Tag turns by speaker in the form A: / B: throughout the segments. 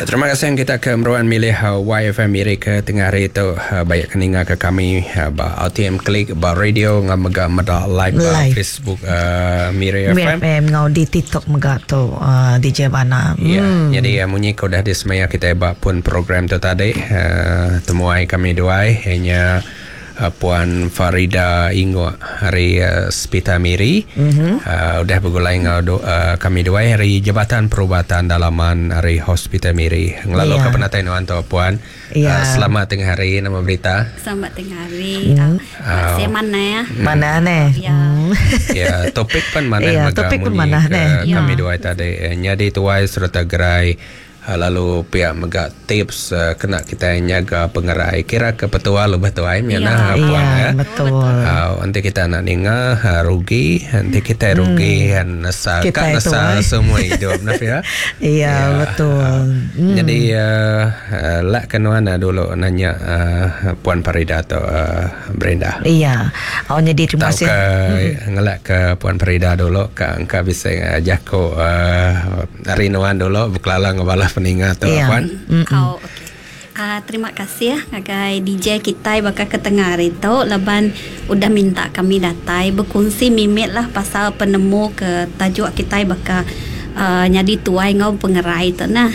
A: Terima kasih yang kita kemeruan milih YFM Miri ke tengah hari itu banyak keninga ke kami RTM Klik radio ngamaga meda live Facebook Miri FM
B: ngau di TikTok mega tu DJ Bana.
A: Ya, jadi munyi kau dah dismaya kita pun program tu tadi temuai kami duai hanya Puan Farida Ingo hari Spita Miri udah begulai ngau kami dua hari Jabatan Perubatan Dalaman hari Hospital Miri ngelalu ke penatai nuanto Puan. Selamat tengah hari, nama berita
C: selamat tengah hari. Saya mana ya
B: mana ne
A: ya topik pun mana
B: topik pun mana ne
A: kami dua tadi nyadi tuai serta gerai lalu pihak mega tips kena kita nyaga pengerai kira ke petua lu betuai miana Puan ya
B: betul.
A: Nanti kita nak ninga rugi nanti kita rugi nasa semua hidup ya.
B: Iya betul.
A: Jadi lak kenuana dulu nanya Puan Farida atau Brenda.
B: Iya. Jadi terima kasih.
A: Ngelak ke Puan Farida dulu angka bisa jako rinuan dulu buklalang ngebalah peningat atau Puan.
C: Terima kasih ya ngagai DJ kita bakal ke tengah hari tu laban udah minta kami datai berkongsi mimit lah pasal penemu ke tajuk kita bakal nyadi tuai ngau pengerai tu nah.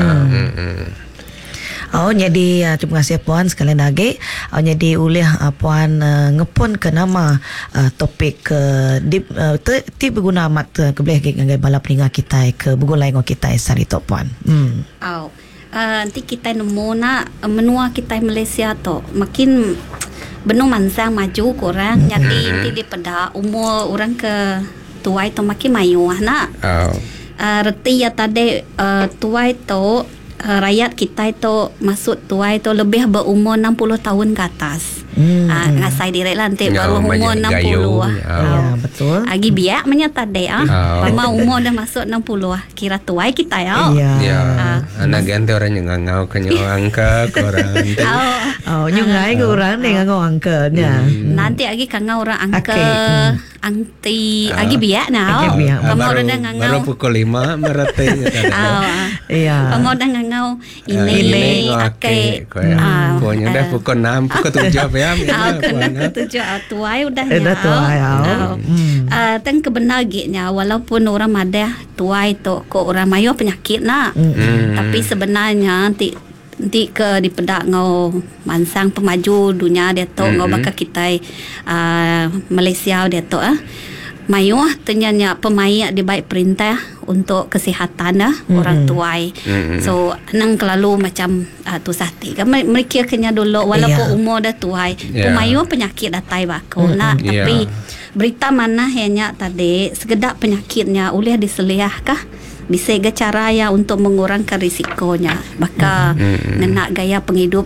B: Jadi terima kasih Puan sekali lagi. Jadi oleh Puan ngepun ke nama topik ke ti berguna amat ke boleh ngai bala peningat kita ke begulai ngau kita sari tu Puan.
C: Nanti kita nemu nak menua kita Malaysia tu makin benung mansang maju korang nyati di pada umur orang ke tuai tu makin mayu nak. Reti ya tadi tuai tu rakyat kita itu masuk tuai itu lebih berumur 60 tahun ke atas. Ngasai direct lah nanti baru umur 60
B: betul.
C: Agi biak menyata deh mama umur dah masuk 60 kira tuai kita ya.
A: Anak ganti orang yang ngau kenyo angka korang.
B: Nyungai ke orang ni ngau angkanya.
C: Nanti agi kangau orang angka angti agi biak nah. Kamu orang dah ngau.
A: Baru pukul 5 merati.
C: Kamu dah ngau ini ake.
A: Pokoknya dah pukul 6 pukul 7 ya.
C: Tuai udah
B: tuai.
C: Teng kebenarnya walaupun orang madah tuai tu kok orang mayu penyakit nak. Tapi sebenarnya nanti ke di pedak ngau mansang pemaju dunia dia tu ngau bakal kita Malaysia dia tu mayu ternyata pemain di baik perintah untuk kesihatan orang tuai. So nang kelalu macam tu sati kan mereka kena dulu walaupun umur dah tuai pemayu penyakit datai bakau nak tapi berita mana hanya tadi segedap penyakitnya boleh diseliah kah bisa ke cara ya untuk mengurangkan risikonya bakal nak gaya penghidup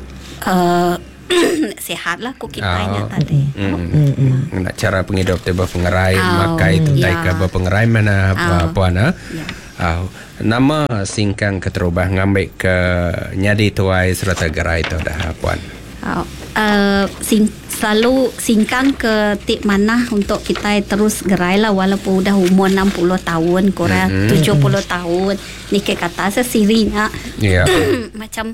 C: sehat lah kok kitanya tadi.
A: Nak cara penghidup tiba pengerai makai tu taika pengerai mana Puan nama singkang keterubah ngambil ke nyadi tuai serta gerai tu dah Puan.
C: Selalu singkang ke tip mana untuk kita terus gerai lah walaupun dah umur 60 tahun korang 70 tahun ni ke kata sesirinya macam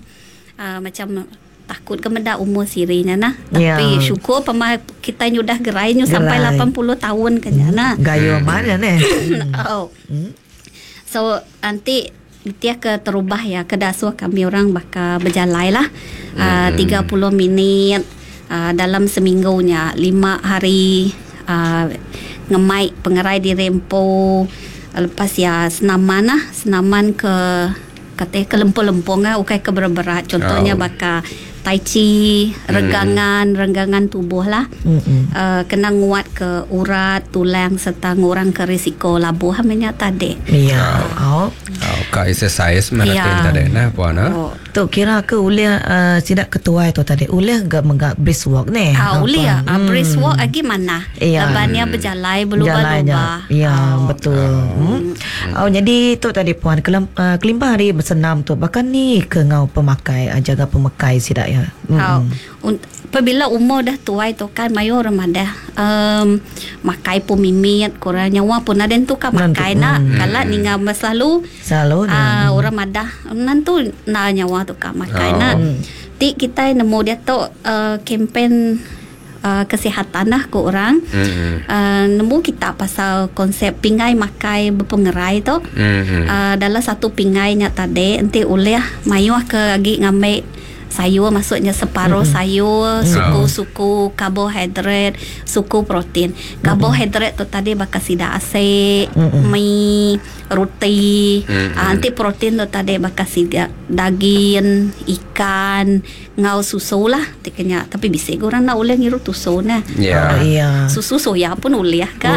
C: takut kemedak umur sirinya nah tapi syukur pemah kita sudah gerai sampai 80 tahun kenyana
B: gayo mana ne.
C: So nanti dia ke terubah ya ke dasar kami orang bakal berjalan lah 30 minit dalam seminggunya 5 hari ngemai pengerai di Rempo lepas ya senaman ke katanya ke lempung-lempung ukai ke berat contohnya bakal tai chi renggangan tubuh lah kena nguat ke urat tulang serta ngurang ke risiko labuh hamnya tadi
A: ka exercise mana tadi nah Puan
B: tu kira ke boleh tidak ketua itu tadi boleh enggak brisk walk ni
C: boleh brisk walk lagi mana labannya berjalan berubah-ubah
B: betul. Jadi tu tadi Puan kelimpah hari bersenam tu bahkan ni ke ngau pemakai jaga pemakai sidak ya.
C: Apabila umur dah tua itu kan mayo orang ada makai pun mimit kurang nyawa pun ada tu kan makai nak kalau ninga selalu orang ada nantu na nyawa tu kan makai nak ti kita nemu dia tu kempen kesihatan lah ke orang nemu kita pasal konsep pingai makai berpengerai tu dalam satu pingainya tadi nanti oleh mayu ke lagi ngambil sayur maksudnya separuh sayur suku karbohidrat suku protein karbohidrat tu tadi bakal sida asyik mie roti nanti protein tu tadi bakal sida daging ikan ngau susu lah tikanya tapi bisa orang nak boleh ngiru susu nah susu soya pun boleh kan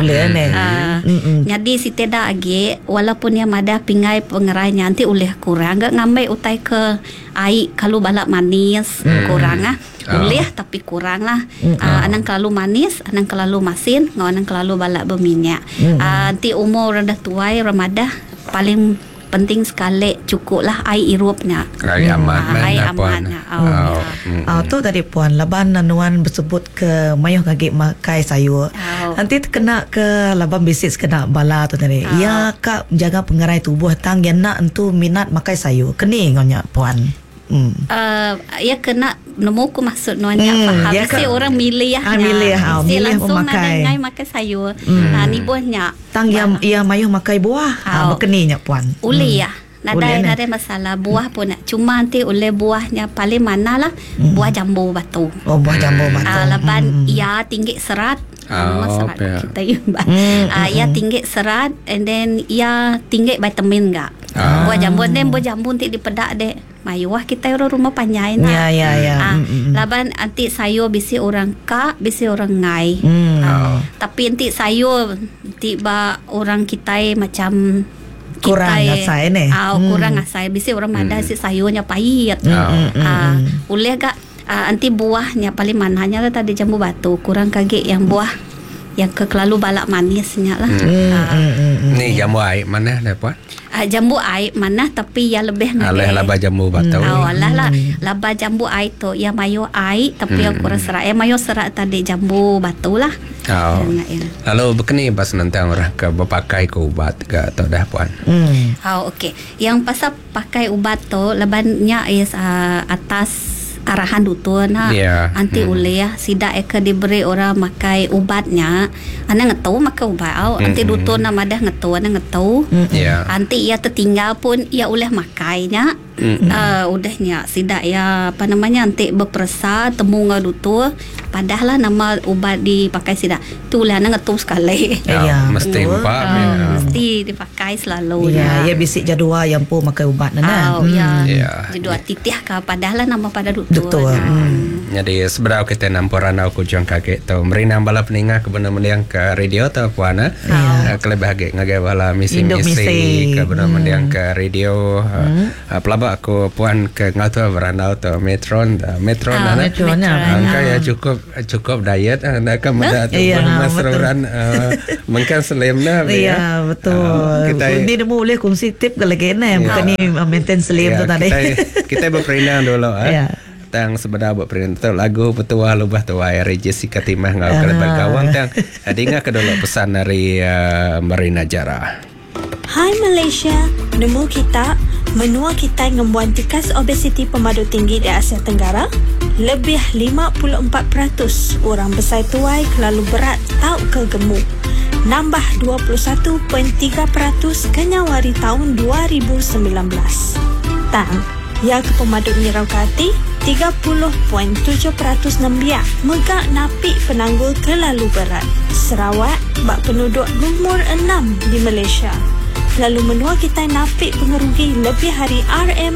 C: jadi si tidak lagi walaupun yang ada pingai pengerainya nanti boleh kurang gak ngambil utai ke air kalau balak manis kurang boleh tapi kurang lah anang terlalu manis anang terlalu masin anang terlalu balak berminyak nanti umur dah tua ramadah paling penting sekali cukup lah air irupnya
A: air aman
B: tu tadi puan laban nanuan bersebut ke mayuh kaki makai sayur nanti kena ke laban bisis kena bala tu tadi ya kak jaga pengerai tubuh tang yang nak entu minat makai sayur keni ngonya puan
C: ya kena nemu ku maksud nuanya faham si orang milih
B: milih
C: langsung
B: memakai
C: makai sayur ni buahnya
B: tang yang ia mayuh makai buah berkeninya puan
C: uli ya nada masalah buah pun cuma nanti oleh buahnya paling mana lah buah jambu batu
B: buah jambu batu
C: laban ia tinggi serat serat kita ia tinggi serat and then ia tinggi vitamin enggak buah jambu nanti dipedak dek mayuah kita orang rumah panjai nak laban nanti sayur bisi orang kak bisi orang ngai tapi nanti sayur tiba orang kita macam
B: kurang asai ni
C: kurang asai bisi orang ada si sayurnya pahit boleh gak nanti buahnya paling mananya lah tadi jambu batu kurang kaget yang buah yang kelalu balak manisnya lah
A: ni jambu air mana dah puan
C: jambu air mana tapi ya lebih
A: laba jambu batu
C: laba jambu air tu ya mayo air tapi yang kurang serat mayo serat tadi jambu batu lah
A: lalu begini pas nanti orang ke berpakai ke ubat ke atau dah puan
C: okey yang pasal pakai ubat tu lebannya is atas arahan doktor nanti oleh sidak eka diberi orang makai ubatnya anda ngetahu makai ubat nanti doktor nama dah ngetahu nanti ia tertinggal pun ia oleh makainya udahnya sidak ya apa namanya nanti berperasa temu dengan doktor padahal nama ubat dipakai sidak tu oleh anda ngetahu sekali
A: mesti
C: mesti dipakai selalu
B: ya bisik jadual yang pun makai ubat
C: jadual titih ke padahal nama pada doktor
A: jadi seberapa kita nampuran aku jang kakek tu merina bala peninga ke benar-benar ke radio tu puan kalau bahagia ngagai bala misi ke benar-benar ke radio pelabak aku puan ke ngatu beranau tu metron angka ya cukup diet nak ke mada tu masruran mungkin slim lah
B: betul ini demo boleh kongsi tip ke lagi bukan ni maintain slim tu tadi
A: kita berperina dulu tang sebenarnya buat perintah lagu petua lubah tua Regis Katimah ngau kelebat gawang tang adinga kedolo pesan dari Marina Jara.
D: Hai Malaysia, nemu kita menua kita ngembuan tikas obesiti pemadu tinggi di Asia Tenggara. Lebih 54% orang besar tuai kelalu berat tau kegemuk. Nambah 21.3% kenyawari tahun 2019. Tang ya ke pemadu mirau kati 30.7% nembiak megak napi penanggul kelalu berat. Sarawak bak penduduk nomor 6 di Malaysia. Lalu menua kita napi pengerugi lebih hari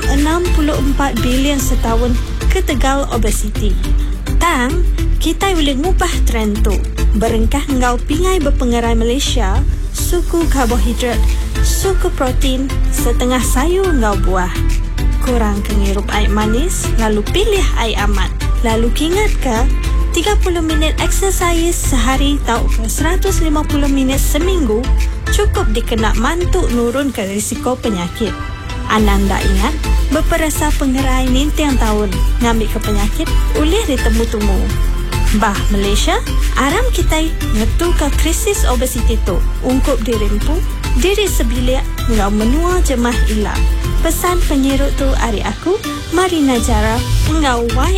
D: RM64 bilion setahun ke tegal obesiti. Tang, kita boleh ngubah trend tu. Berengkah ngau pingai berpengerai Malaysia, suku karbohidrat, suku protein, setengah sayur ngau buah. Kurang kengirup air manis, lalu pilih air amat. Lalu ingat ke 30 minit exercise sehari tau ke 150 minit seminggu cukup dikena mantuk nurun ke risiko penyakit. Ananda ingat, berperasa pengerai nintang tahun ngambil ke penyakit ulih ditemu-temu. Bah Malaysia, aram kita ngetu ke krisis obesiti tu. Ungkup dirimpu, diri sebilik ngau menua jemah ilang. Pesan penyeruk tu hari aku, Marina Jara, ngau